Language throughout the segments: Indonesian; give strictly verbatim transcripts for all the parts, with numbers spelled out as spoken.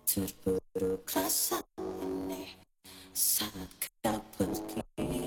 Terburuk rasa ini saat kau pergi.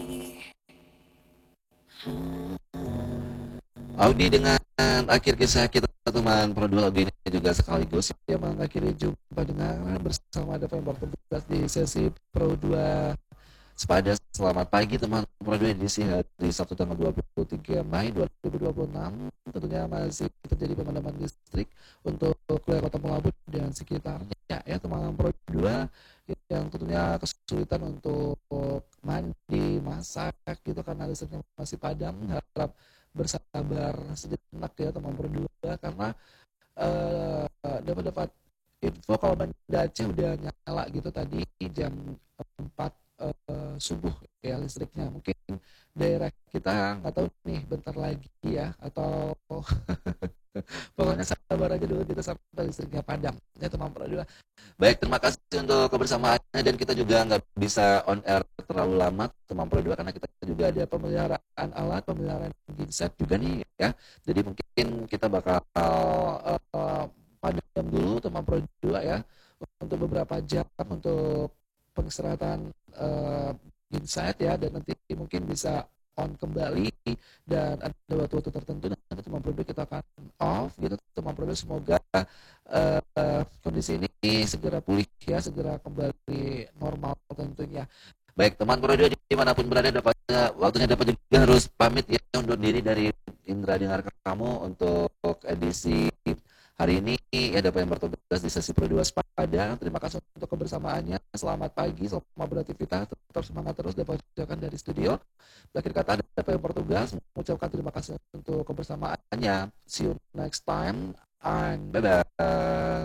Audi dengan akhir kisah kita teman Pro dua Audi ini juga sekaligus ya mengakhiri jumpa dengan bersama ada yang bertugas di sesi Pro dua Sepada. Selamat pagi teman Pro dua edisi hari Sabtu tanggal dua puluh tiga Mei dua ribu dua puluh enam. Tentunya masih terjadi pemadaman listrik untuk wilayah Kota Melabu dan sekitarnya ya teman Pro dua yang tentunya kesulitan untuk mandi, masak gitu karena listriknya masih padam. Harap bersabar sejenak ya teman berdua karena uh, dapat dapat info kalau Banda Aceh udah nyala gitu tadi jam empat uh, subuh ya listriknya. Mungkin daerah kita nggak tahu nih bentar lagi ya atau pokoknya sabar aja dulu kita sampai listriknya padam ya teman berdua. Baik, terima kasih untuk kebersamaannya dan kita juga nggak bisa on air terlalu lama teman Pro dua karena kita juga ada pemeliharaan alat, pemeliharaan genset juga nih ya. Jadi mungkin kita bakal uh, padam dulu teman Pro dua ya untuk beberapa jam untuk pengistirahan uh, genset ya dan nanti mungkin bisa on kembali dan ada waktu-waktu tertentu nanti teman Pro dua kita akan off gitu teman Pro dua semoga uh, uh, kondisi ini segera pulih ya, segera kembali normal tentunya. Baik teman Pro dua dimanapun berada dapat waktunya dapat juga harus pamit ya undur diri dari Indra dengar kamu untuk edisi hari ini ya dapat yang bertugas di sesi Pro dua Sepada. Terima kasih untuk kebersamaannya. Selamat pagi, selamat beraktivitas, tetap semangat terus dapat ucapkan dari studio. Akhir kata dapat yang bertugas mengucapkan terima kasih untuk kebersamaannya. See you next time and bye bye.